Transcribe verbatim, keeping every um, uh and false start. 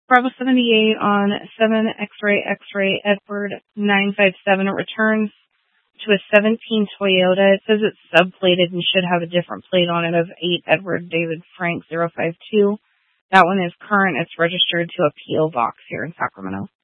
Bravo seventy-eight on seven X-ray X-ray Edward nine five seven. It returns to a seventeen Toyota. It says it's subplated and should have a different plate on it of eight Edward David Frank zero five two. That one is current. It's registered to a P O box here in Sacramento.